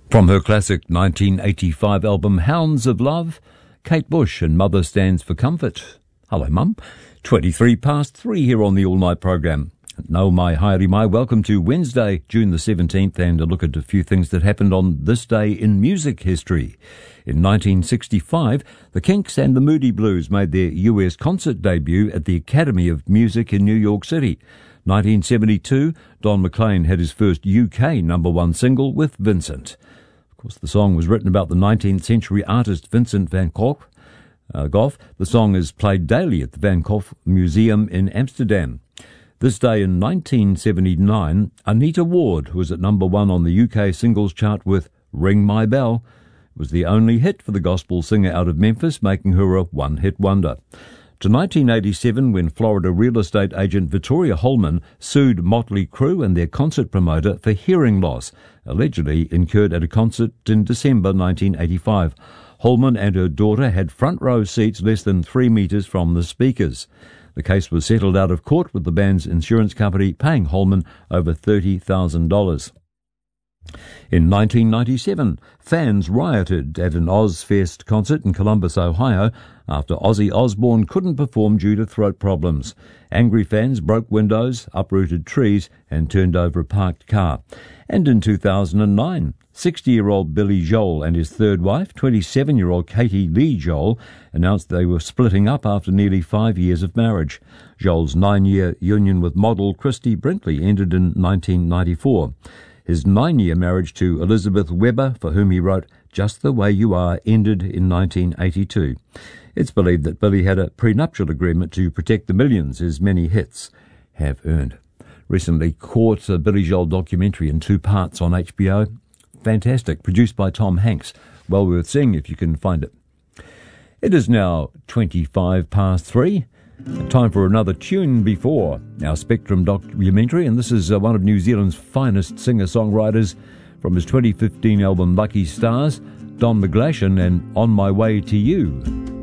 From her classic 1985 album Hounds of Love, Kate Bush and Mother Stands for Comfort. Hello, Mum. 3:23 here on the All Night program. No mai haere mai. Welcome to Wednesday, June the 17th, and a look at a few things that happened on this day in music history. In 1965, the Kinks and the Moody Blues made their US concert debut at the Academy of Music in New York City. 1972, Don McLean had his first UK #1 single with Vincent. Of course, the song was written about the 19th century artist Vincent van Gogh. The song is played daily at the Van Gogh Museum in Amsterdam. This day in 1979, Anita Ward was at #1 on the UK singles chart with Ring My Bell. It was the only hit for the gospel singer out of Memphis, making her a one-hit wonder. To 1987, when Florida real estate agent Victoria Holman sued Motley Crue and their concert promoter for hearing loss, allegedly incurred at a concert in December 1985. Holman and her daughter had front row seats less than 3 metres from the speakers. The case was settled out of court, with the band's insurance company paying Holman over $30,000. In 1997, fans rioted at an Ozfest concert in Columbus, Ohio, after Ozzy Osbourne couldn't perform due to throat problems. Angry fans broke windows, uprooted trees, and turned over a parked car. And in 2009, 60-year-old Billy Joel and his third wife, 27-year-old Katie Lee Joel, announced they were splitting up after nearly 5 years of marriage. Joel's 9-year union with model Christy Brinkley ended in 1994. His 9-year marriage to Elizabeth Weber, for whom he wrote Just the Way You Are, ended in 1982. It's believed that Billy had a prenuptial agreement to protect the millions his many hits have earned. Recently caught a Billy Joel documentary in 2 parts on HBO. Fantastic, produced by Tom Hanks. Well worth seeing if you can find it. It is now 3:25. Time for another tune before our Spectrum documentary, and this is one of New Zealand's finest singer-songwriters from his 2015 album Lucky Stars, Don McGlashan and On My Way to You.